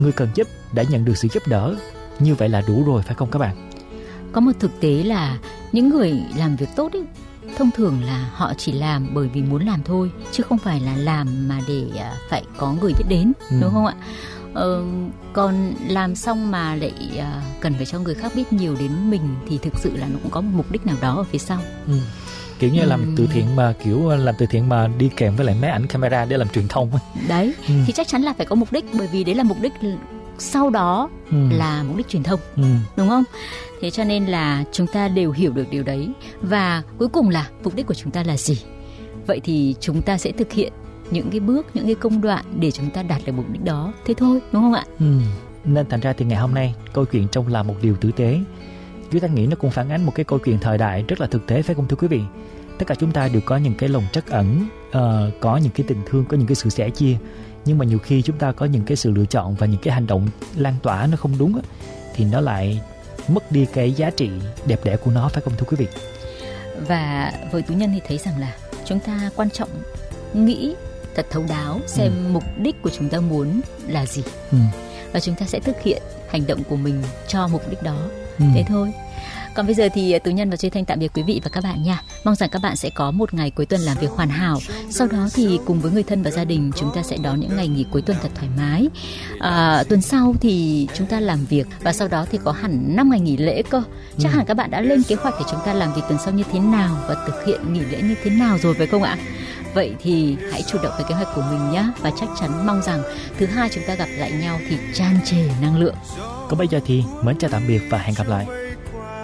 người cần giúp đã nhận được sự giúp đỡ, như vậy là đủ rồi phải không các bạn? Có một thực tế là những người làm việc tốt ấy, thông thường là họ chỉ làm bởi vì muốn làm thôi, chứ không phải là làm mà để phải có người biết đến, đúng không ạ? Còn làm xong mà lại cần phải cho người khác biết nhiều đến mình thì thực sự là nó cũng có một mục đích nào đó ở phía sau. Kiểu như làm từ thiện mà đi kèm với lại máy ảnh camera để làm truyền thông ấy. Đấy, thì chắc chắn là phải có mục đích, bởi vì đấy là mục đích sau đó là mục đích truyền thông, đúng không? Thế cho nên là chúng ta đều hiểu được điều đấy. Và cuối cùng là mục đích của chúng ta là gì? Vậy thì chúng ta sẽ thực hiện những cái bước, những cái công đoạn để chúng ta đạt được mục đích đó. Thế thôi, đúng không ạ? Nên thành ra thì ngày hôm nay câu chuyện trông là một điều tử tế. Chúng ta nghĩ nó cũng phản ánh một cái câu chuyện thời đại rất là thực tế, phải không thưa quý vị? Tất cả chúng ta đều có những cái lòng trắc ẩn, có những cái tình thương, có những cái sự sẻ chia. Nhưng mà nhiều khi chúng ta có những cái sự lựa chọn và những cái hành động lan tỏa nó không đúng thì nó lại mất đi cái giá trị đẹp đẽ của nó, phải không thưa quý vị? Và với Tú Nhân thì thấy rằng là chúng ta quan trọng nghĩ thật thấu đáo xem mục đích của chúng ta muốn là gì, và chúng ta sẽ thực hiện hành động của mình cho mục đích đó. Thế thôi. Còn bây giờ thì Tú Nhân và Duy Thanh tạm biệt quý vị và các bạn nha. Mong rằng các bạn sẽ có một ngày cuối tuần làm việc hoàn hảo. Sau đó thì cùng với người thân và gia đình chúng ta sẽ đón những ngày nghỉ cuối tuần thật thoải mái. Tuần sau thì chúng ta làm việc, và sau đó thì có hẳn 5 ngày nghỉ lễ cơ. Chắc hẳn các bạn đã lên kế hoạch để chúng ta làm việc tuần sau như thế nào và thực hiện nghỉ lễ như thế nào rồi, phải không ạ? Vậy thì hãy chủ động với kế hoạch của mình nhé. Và chắc chắn mong rằng thứ hai chúng ta gặp lại nhau thì tràn trề năng lượng. Còn bây giờ thì mến chào tạm biệt và hẹn gặp lại.